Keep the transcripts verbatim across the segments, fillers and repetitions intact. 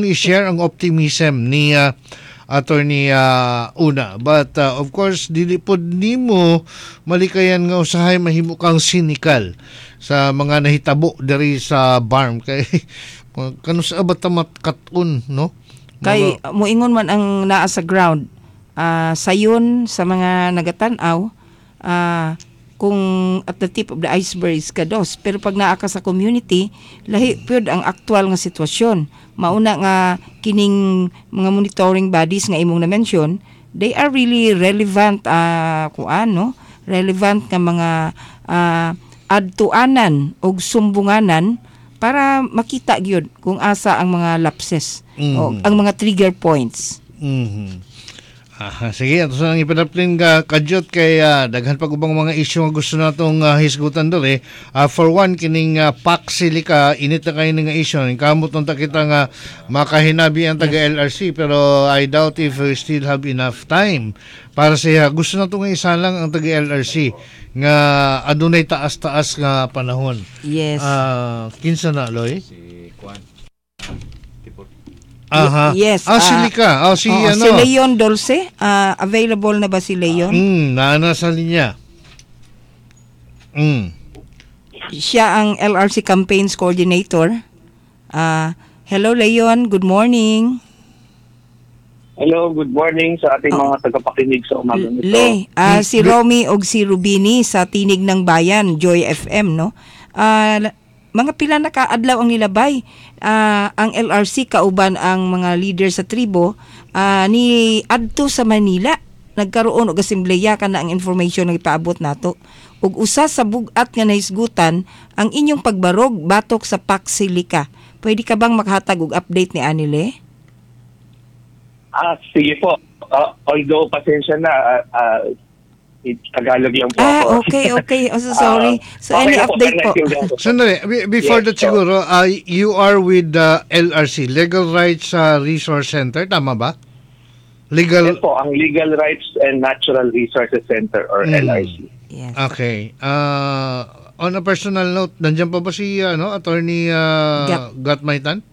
i-share ang optimism ni uh, Attorney uh, Una. But uh, of course, dili pod nimo malikayan nga usahay mahimo kang cynical sa mga nahitabo diri sa B A R M kay kanu sa batamat katon, no? Kay moingon man ang naa sa ground, uh, sayon sa mga nagatan-aw, uh, kung at the tip of the iceberg is kados, pero pag naa ka sa community, lahi pyud ang aktual nga sitwasyon. Mauna nga kining mga monitoring bodies nga imong na-mention, they are really relevant uh, kung ano, relevant nga mga uh, adtuanan o sumbunganan para makita gyud kung asa ang mga lapses mm-hmm. o ang mga trigger points. Mhm. Ah, sige, ito sa nang ipadaplin ka, kadyot kay uh, daghan pag-ubang mga issue nga gusto natong uh, hisgutan doon eh. Uh, for one, kining uh, Paxilica, init na kayo nga issue. Kamot nung takita nga makahinabi ang taga-L R C, pero I doubt if we still have enough time para siya. Gusto nato nga isa lang ang taga-L R C nga adunay taas-taas nga panahon. Yes. Uh, kinsa na, Loy? Si Juan. Aha. Yes. Ah, si Lika. Oh, si, uh, ano? si Leon Dulce. Uh, available na ba si Leon? Mm, naana sa linya. Mm. Siya ang L R C Campaigns Coordinator. Uh, hello, Leon. Good morning. Hello, good morning sa ating oh. mga tagapakinig sa umaga nito. Le, uh, si Romy o si Rubini sa Tinig ng Bayan, Joy F M, no? Uh, mga pila na kaadlaw ang nilabay. Uh, ang L R C kauban ang mga leader sa tribo uh, ni adto sa Manila. Nagkaroon og asembleya kana ang information nga ipaabot nato. Ug usa sa bugat nga nahisgutan ang inyong pagbarog batok sa Paxilica. Pwede ka bang makahatag og update ni Anile? Ah, sige po. Uh, although pasensya na, uh, uh, Tagalog lang po ah, ako. Ah, okay, okay. Oh, so sorry. So, uh, okay any update po? po? Sandali, before yes, that siguro, uh, you are with the uh, L R C, Legal Rights uh, Resource Center, tama ba? Legal... Yes po, ang Legal Rights and Natural Resources Center or mm. L R C. Yes. Okay. Uh, on a personal note, nandiyan pa ba si ano, Attorney uh, Gat. Gatmaitan?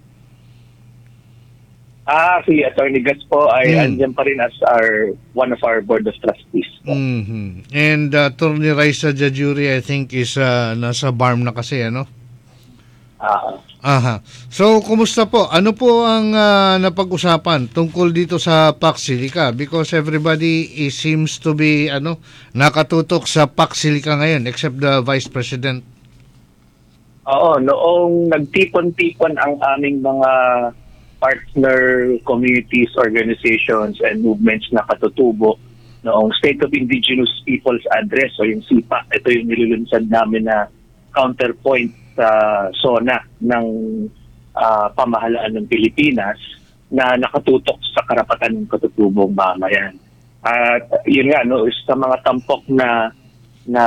Ah, si Attorney Gas po ay mm. andyan pa rin as our one of our board of trustees. Mm-hmm. And uh, Attorney Raisa Jajuri, I think, is uh, nasa B A R M na kasi, ano? Ah. Aha. So, kumusta po? Ano po ang uh, napag-usapan tungkol dito sa Paxilica? Because everybody is, seems to be ano, nakatutok sa Paxilica ngayon, except the Vice President. Oo, noong nagtipon-tipon ang aming mga partner communities, organizations, and movements na katutubo noong State of Indigenous Peoples Address o yung S I P A. Ito yung nilulunsad namin na counterpoint sa SONA ng uh, pamahalaan ng Pilipinas na nakatutok sa karapatan ng katutubong mamayan. At uh, yun nga, no, sa mga tampok na na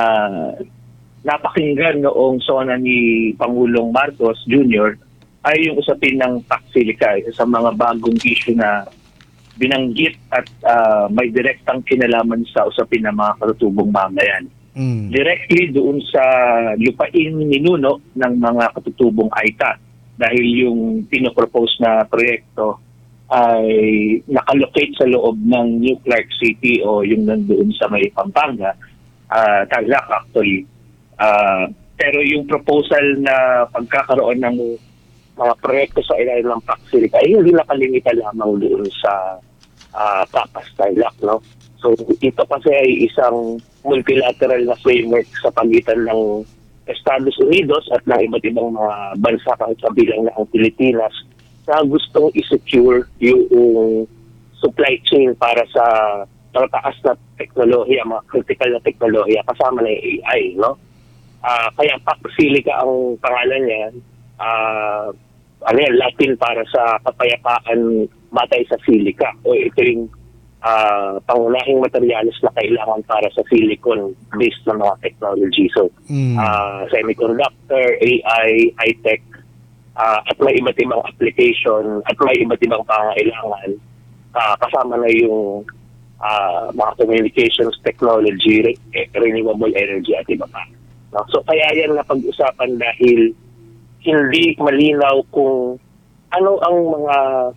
napakinggan noong SONA ni Pangulong Marcos Junior ay yung usapin ng Paxilica, isa sa mga bagong issue na binanggit at uh, may direktang kinalaman sa usapin ng mga katutubong mamayan. Mm. Directly doon sa lupain ninuno ng mga katutubong Aita dahil yung pinopropose na proyekto ay nakalocate sa loob ng New Clark City o yung nandoon sa may Pampanga, uh, Tarlac actually. Uh, pero yung proposal na pagkakaroon ng mga proyekto sa ilalim ng Paxilica ay hindi nakalimita lamang doon sa uh, Papas Tarlac, no? So ito kasi ay isang multilateral na framework sa pagitan ng Estados Unidos at ng iba't ibang mga bansa kahit kabilang na ang Pilipinas na gustong i-secure yung supply chain para sa tataas na teknolohiya, mga critical na teknolohiya kasama na yung A I, no? Uh, kaya Paxilica ang pangalan niya. Uh, ano yan, Latin para sa kapayapaan batay sa silica. O ito yung uh, pangunahing materyales na kailangan para sa silicon based na mga technology. So, mm. uh, semiconductor, A I, high-tech, uh, at may iba't ibang application at may iba't ibang pangailangan. Uh, kasama na yung uh, mga communications technology, re- renewable energy at iba pa. No? So, kaya yan na pag-usapan dahil hindi malinaw kung ano ang mga